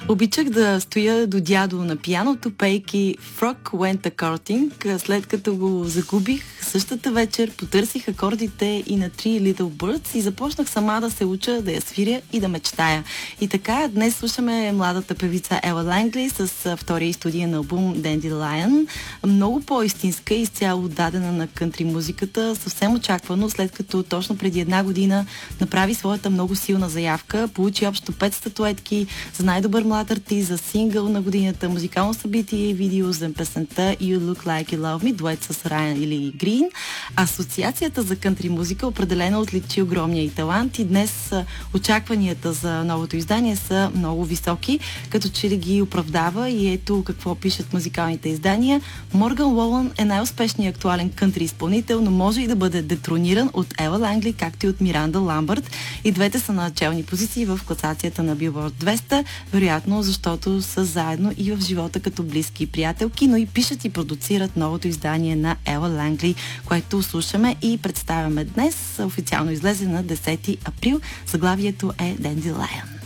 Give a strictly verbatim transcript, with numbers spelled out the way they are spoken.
Обичах да стоя до дядо на пианото, пейки Frog Went a-Courting. След като го загубих, същата вечер потърсих акордите и на Three Little Birds и започнах сама да се уча, да я свиря и да мечтая. И така, днес слушаме младата певица Ела Лангли с втория студиен албум Dandelion. Много по-истинска и изцяло дадена на кънтри музиката, съвсем очаквано, след като точно преди една година направи своята много силна заявка, получи общо пет статуетки за най-добър млад артист, за сингъл на годината, музикално събитие и видео за песента You Look Like You Love Me, дует с Райан или Грин. Асоциацията за кънтри музика определено отличи огромния и талант и днес очакванията за новото издание са много високи, като че ли ги оправдава и ето какво пишат музикалните издания. Морган Уолън е най-успешният актуален кънтри изпълнител, но може и да бъде детрониран от Ела Лангли, както и от Миранда Ламбърт. И двете са на челни позиции в класацията на Billboard двеста, вероятно защото са заедно и в живота като близки приятелки, но и пишат и продуцират новото издание на Ела Лангли, което слушаме и представяме днес. Официално излезе на десети април. Заглавието е Dandelion.